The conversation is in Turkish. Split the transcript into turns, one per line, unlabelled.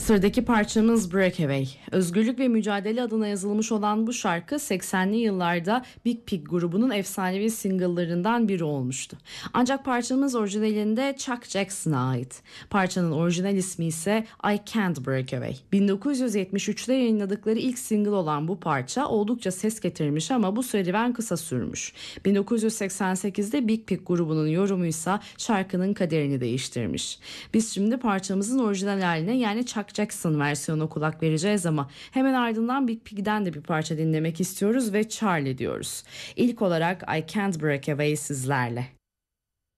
Sıradaki parçamız Breakaway. Özgürlük ve mücadele adına yazılmış olan bu şarkı 80'li yıllarda Big Pig grubunun efsanevi single'larından biri olmuştu. Ancak parçamız orijinalinde Chuck Jackson'a ait. Parçanın orijinal ismi ise I Can't Break Away. 1973'te yayınladıkları ilk single olan bu parça oldukça ses getirmiş ama bu serüven kısa sürmüş. 1988'de Big Pig grubunun yorumuysa şarkının kaderini değiştirmiş. Biz şimdi parçamızın orijinal haline yani Chuck Jackson versiyonuna kulak vereceğiz ama hemen ardından Big Pig'den de bir parça dinlemek istiyoruz ve Charlie diyoruz. İlk olarak I Can't Break Away sizlerle.